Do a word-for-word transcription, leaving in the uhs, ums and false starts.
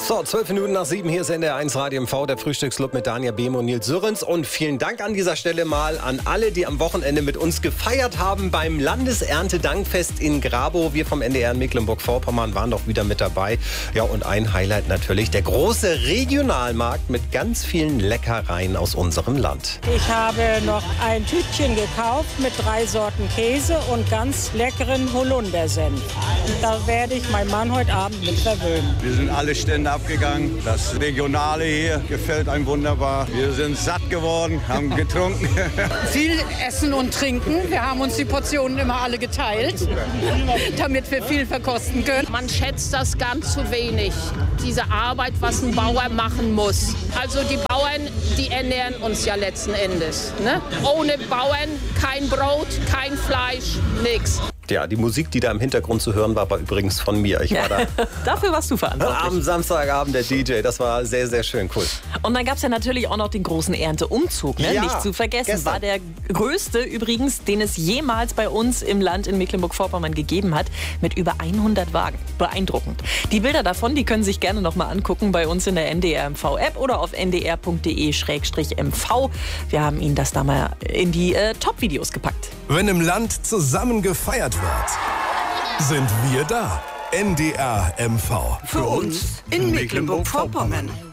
So, zwölf Minuten nach sieben, hier ist N D R eins Radio M V, der Frühstücksclub mit Dania Behm und Nils Sörens. Und vielen Dank an dieser Stelle mal an alle, die am Wochenende mit uns gefeiert haben beim Landeserntedankfest in Grabow. Wir vom N D R in Mecklenburg-Vorpommern waren doch wieder mit dabei. Ja, und ein Highlight natürlich, der große Regionalmarkt mit ganz vielen Leckereien aus unserem Land. Ich habe noch ein Tütchen gekauft mit drei Sorten Käse und ganz leckeren Holundersenf. Da werde ich meinen Mann heute Abend mit verwöhnen. Wir sind alle Stände abgegangen. Das Regionale hier gefällt einem wunderbar. Wir sind satt geworden, haben getrunken. Viel essen und trinken. Wir haben uns die Portionen immer alle geteilt, damit wir viel verkosten können. Man schätzt das ganz zu wenig, diese Arbeit, was ein Bauer machen muss. Also die Bauern, die ernähren uns ja letzten Endes. Ne? Ohne Bauern kein Brot, kein Fleisch, nichts. Ja, die Musik, die da im Hintergrund zu hören war, war übrigens von mir. Ich war da. Dafür warst du verantwortlich. Am Samstagabend der D J. Das war sehr, sehr schön. Cool. Und dann gab es ja natürlich auch noch den großen Ernteumzug. Ne? Ja, Nicht zu vergessen. gestern. War der größte übrigens, den es jemals bei uns im Land in Mecklenburg-Vorpommern gegeben hat. Mit über hundert Wagen. Beeindruckend. Die Bilder davon, die können sich gerne noch mal angucken bei uns in der N D R M V-App oder auf n d r punkt d e slash m v. Wir haben Ihnen das da mal in die äh, Top-Videos gepackt. Wenn im Land zusammen gefeiert wird, sind wir da. N D R M V. Für uns in Mecklenburg-Vorpommern.